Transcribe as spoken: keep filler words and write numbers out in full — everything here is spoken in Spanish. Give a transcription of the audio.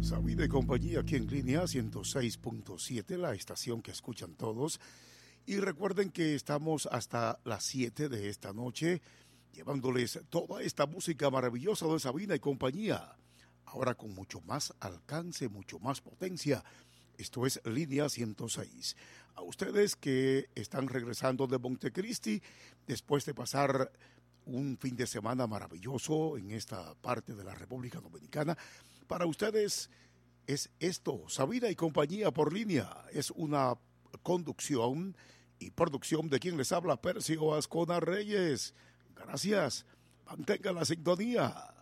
Sabina y compañía aquí en línea ciento seis punto siete, la estación que escuchan todos. Y recuerden que estamos hasta las siete de esta noche llevándoles toda esta música maravillosa de Sabina y compañía. Ahora con mucho más alcance, mucho más potencia. Esto es Línea ciento seis. A ustedes que están regresando de Montecristi después de pasar un fin de semana maravilloso en esta parte de la República Dominicana, para ustedes es esto, Sabina y compañía por línea. Es una conducción y producción de quien les habla, Percio Ascona Reyes. Gracias. Mantenga la sintonía.